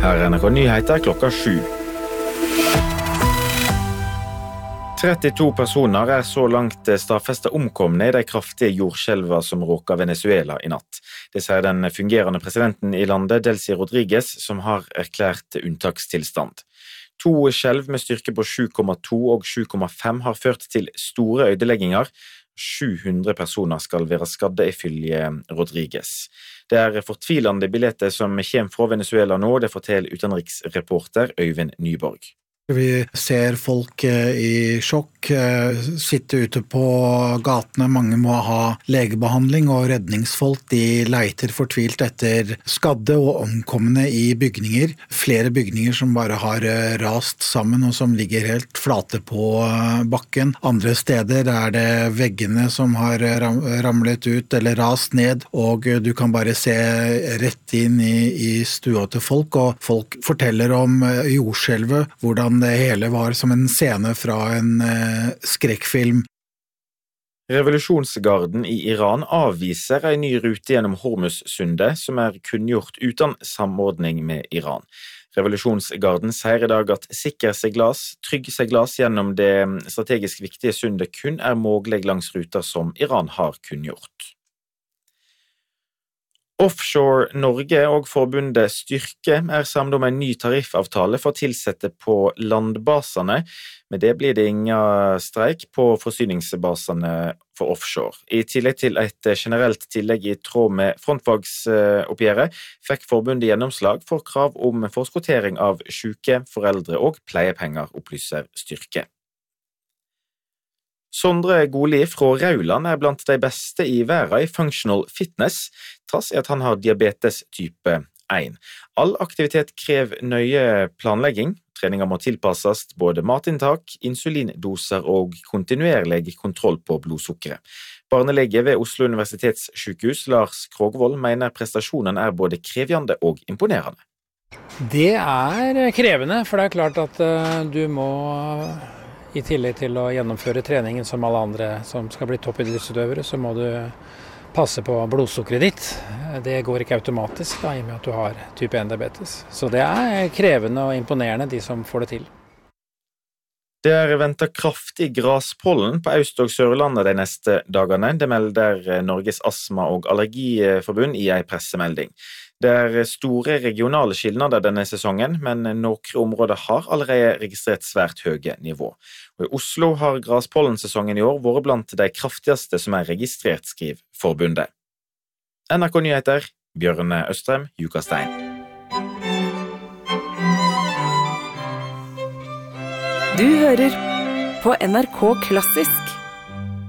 Her er NRK Nyheter klokka 7. 32 personer er så langt stadfestet omkomne i de kraftige jordskjelver som råker Venezuela i natt. Det sier den fungerende presidenten i landet, Delcy Rodríguez, som har erklært unntakstilstand. 2 skjelv med styrke på 7,2 og 7,5 har ført til store ødelegginger. 700 personer skal være skadde ifølge Rodríguez. Det er fortvilende bilder som kommer fra Venezuela nå, det forteller utenriksreporter Øyvind Nyborg. Vi ser folk i sjokk, sitte ute på gatene, mange må ha legebehandling, og redningsfolk de leiter fortvilt etter skadde og omkomne i bygninger. Flere bygninger som bare har rast sammen og som ligger helt flate på bakken. Andre steder er det veggene som har ramlet ut eller rast ned, og du kan bare se rett inn i stua til folk, og folk forteller om jordskjelvet, hvordan det hele var som en scene fra en skrekkfilm. Revolusjonsgarden i Iran avviser en ny rute gjennom Hormuzsundet som er kunngjort uten samordning med Iran. Revolusjonsgarden sier i dag at trygg seglas gjennom det strategisk viktige sundet kun er mulig langs ruter som Iran har kunngjort. Offshore Norge og forbundet Styrke er samlet om en ny tariffavtale for tilsette på landbasene, men det blir det ingen streik på forsyningsbasene for offshore. I tillegg til et generelt tillegg i tråd med frontfagsoppgjøret, fikk forbundet gjennomslag for krav om forskotering av syke, foreldre og pleiepenger, opplyser Styrke. Sondre Goli fra Rauland er blant de beste i verden i functional fitness, trass i at han har diabetes type 1. All aktivitet krever nøye planlegging. Treninger må tilpasses både matinntak, insulindoser og kontinuerlig kontroll på blodsukkeret. Barnelege ved Oslo universitetssykehus, Lars Krogvold, mener prestasjonen er både krevende og imponerende. Det er krevende, for det er klart at du må i tillegg til å gjennomføre treningen som alle andre som skal bli toppidrettsutøvere, så må du passe på blodsukkeret ditt. Det går ikke automatisk da, i og med at du har type 1-diabetes. Så det er krevende og imponerende, de som får det til. Det er ventet kraftig graspollen på Øst- og Sørlandet de neste dagene. Det melder Norges Astma- og Allergiforbund i en pressemelding. Det er store regionale skillnader denne sesongen, men noen områder har allerede registrert svært høye nivå. Og i Oslo har graspollensesongen i år vært blant de kraftigste som er registrert, skriver forbundet. NRK Nyheter, Bjørne Østrem, Jukastein. Du hører på NRK Klassisk.